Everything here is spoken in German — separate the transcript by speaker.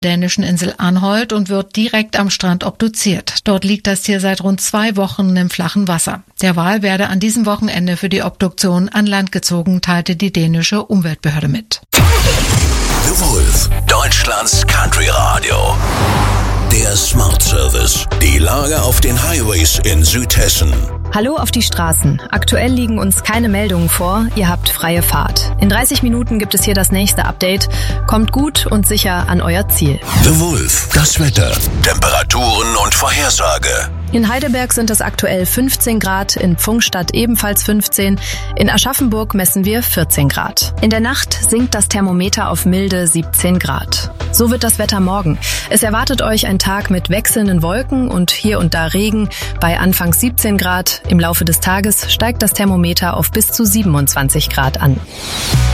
Speaker 1: dänischen Insel Anholt und wird direkt am Strand obduziert. Dort liegt das Tier seit rund 2 Wochen im flachen Wasser. Der Wal werde an diesem Wochenende für die Obduktion an Land gezogen, teilte die dänische Umweltbehörde mit.
Speaker 2: The Wolf, Deutschlands Country Radio. Der Smart Service. Die Lage auf den Highways in Südhessen.
Speaker 3: Hallo auf die Straßen. Aktuell liegen uns keine Meldungen vor. Ihr habt freie Fahrt. In 30 Minuten gibt es hier das nächste Update. Kommt gut und sicher an euer Ziel.
Speaker 2: The Wolf, das Wetter, Temperaturen und Vorhersage.
Speaker 3: In Heidelberg sind es aktuell 15 Grad, in Pfungstadt ebenfalls 15, in Aschaffenburg messen wir 14 Grad. In der Nacht sinkt das Thermometer auf milde 17 Grad. So wird das Wetter morgen. Es erwartet euch ein Tag mit wechselnden Wolken und hier und da Regen bei anfangs 17 Grad. Im Laufe des Tages steigt das Thermometer auf bis zu 27 Grad an.